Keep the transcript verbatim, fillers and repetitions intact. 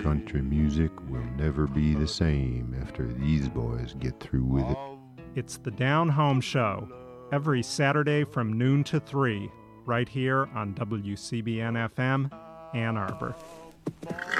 country music will never be the same after these boys get through with it. It's the Down Home Show, every Saturday from noon to three, right here on W C B N F M, Ann Arbor.